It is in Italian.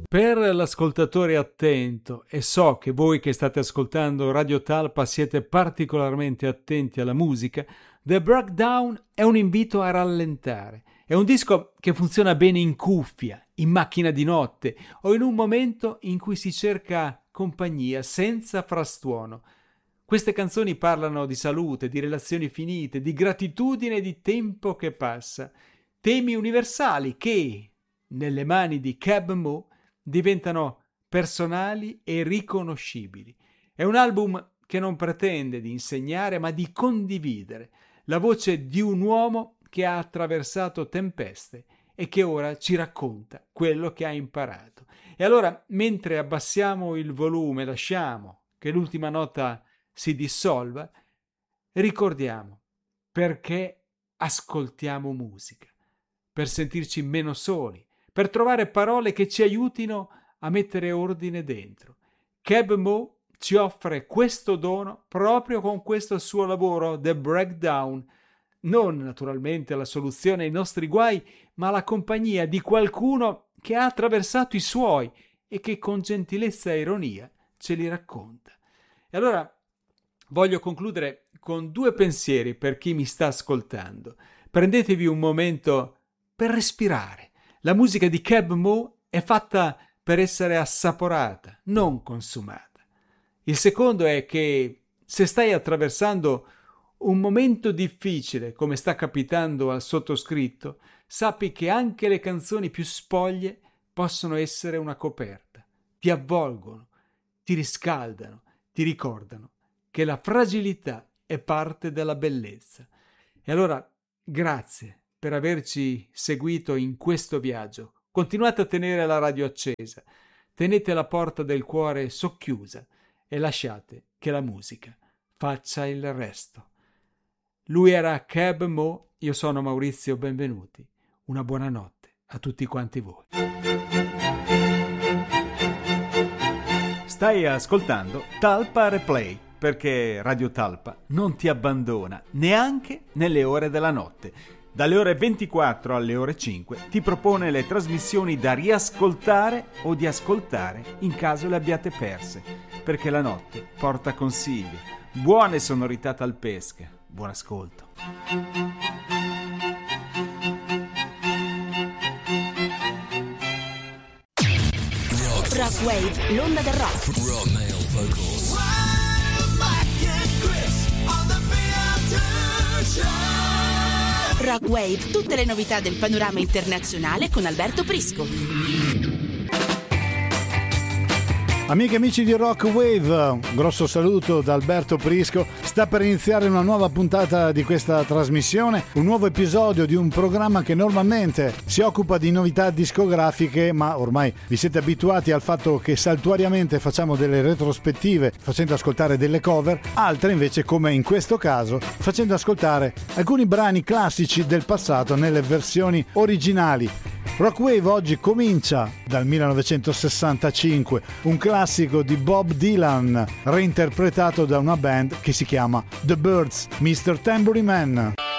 Per l'ascoltatore attento, e so che voi che state ascoltando Radio Talpa siete particolarmente attenti alla musica, The Breakdown è un invito a rallentare. È un disco che funziona bene in cuffia, in macchina di notte o in un momento in cui si cerca compagnia senza frastuono. Queste canzoni parlano di salute, di relazioni finite, di gratitudine e di tempo che passa. Temi universali che, nelle mani di Keb' Mo', diventano personali e riconoscibili. È un album che non pretende di insegnare, ma di condividere la voce di un uomo che ha attraversato tempeste e che ora ci racconta quello che ha imparato. E allora, mentre abbassiamo il volume, lasciamo che l'ultima nota si dissolva, ricordiamo perché ascoltiamo musica, per sentirci meno soli, per trovare parole che ci aiutino a mettere ordine dentro. Keb' Mo' ci offre questo dono proprio con questo suo lavoro, The Breakdown, non naturalmente la soluzione ai nostri guai, ma la compagnia di qualcuno che ha attraversato i suoi e che con gentilezza e ironia ce li racconta. E allora voglio concludere con 2 pensieri per chi mi sta ascoltando. Prendetevi un momento per respirare. La musica di Keb' Mo' è fatta per essere assaporata, non consumata. Il secondo è che se stai attraversando un momento difficile, come sta capitando al sottoscritto, sappi che anche le canzoni più spoglie possono essere una coperta. Ti avvolgono, ti riscaldano, ti ricordano che la fragilità è parte della bellezza. E allora, grazie per averci seguito in questo viaggio. Continuate a tenere la radio accesa, tenete la porta del cuore socchiusa e lasciate che la musica faccia il resto. Lui era Keb' Mo', io sono Maurizio Benvenuti. Una buona notte a tutti quanti voi. Stai ascoltando Talpa Replay, perché Radio Talpa non ti abbandona neanche nelle ore della notte. Dalle ore 24 alle ore 5 ti propone le trasmissioni da riascoltare o di ascoltare in caso le abbiate perse, perché la notte porta consigli, buone sonorità talpesche. Buon ascolto. Rockwave, l'onda del rock. Rock male vocals. Rockwave, tutte le novità del panorama internazionale con Alberto Prisco. Amiche e amici di Rockwave, un grosso saluto da Alberto Prisco. Sta per iniziare una nuova puntata di questa trasmissione, un nuovo episodio di un programma che normalmente si occupa di novità discografiche, ma ormai vi siete abituati al fatto che saltuariamente facciamo delle retrospettive facendo ascoltare delle cover, altre invece, come in questo caso, facendo ascoltare alcuni brani classici del passato nelle versioni originali. Rockwave oggi comincia dal 1965, un classico di Bob Dylan reinterpretato da una band che si chiama The Byrds, Mr. Tambourine Man.